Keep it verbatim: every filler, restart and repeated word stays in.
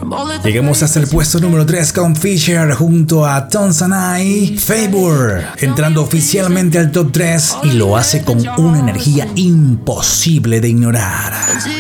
Llegamos hasta el puesto número tres con Fisher junto a Tones and I, Favor, entrando oficialmente al top tres y lo hace con una energía imposible de ignorar.